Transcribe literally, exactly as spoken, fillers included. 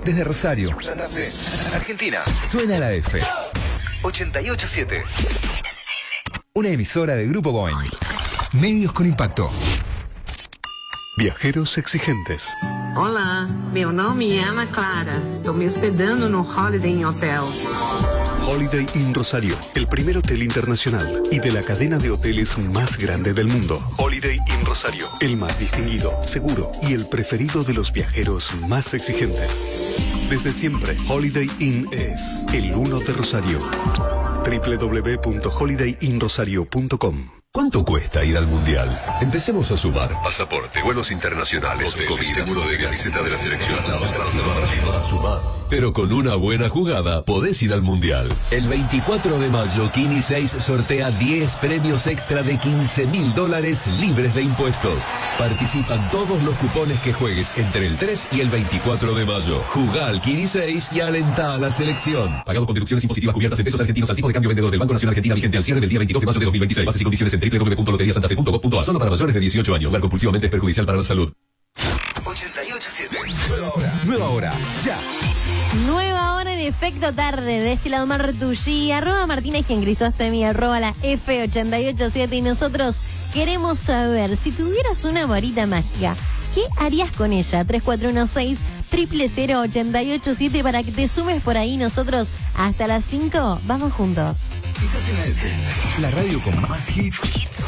Desde Rosario, Santa Fe, Argentina, suena la F. ochenta y ocho siete. Una emisora de Grupo Boeing. Medios con impacto. Viajeros exigentes. Olá, meu nome é Ana Clara. Estou me hospedando no Holiday Inn Hotel. Holiday Inn Rosario, el primer hotel internacional y de la cadena de hoteles más grande del mundo. Holiday Inn Rosario, el más distinguido, seguro y el preferido de los viajeros más exigentes. Desde siempre, Holiday Inn es el uno de Rosario. doble u doble u doble u punto holiday inn rosario punto com. ¿Cuánto cuesta ir al Mundial? Empecemos a sumar. Pasaporte, vuelos internacionales, hoteles, seguro de camiseta de la selección. Sumar, sumar. Pero con una buena jugada podés ir al Mundial. El veinticuatro de mayo, Kini seis sortea diez premios extra de quince mil dólares libres de impuestos. Participan todos los cupones que juegues entre el tres y el veinticuatro de mayo. Jugá al Kini seis y alentá a la selección. Pagado con deducciones impositivas cubiertas en pesos argentinos al tipo de cambio vendedor del Banco Nacional Argentina vigente al cierre del día veintidós de mayo de dos mil veintiséis. Bases y condiciones en doble u doble u doble u punto lotería santa fe punto gov punto a. Solo para mayores de dieciocho años. Jugar compulsivamente es perjudicial para la salud. ochenta y ocho siete. Nueva hora. Nueva hora. Ya. Nueva hora en efecto tarde. De este lado Martucci, arroba Martina Gengrisostemi, arroba la F ochenta y ocho siete. Y nosotros queremos saber, si tuvieras una varita mágica, ¿qué harías con ella? tres cuatro uno seis, cero cero cero, ochenta y ocho siete para que te sumes por ahí. Nosotros hasta las cinco vamos juntos. Estás en la F, la radio con más hits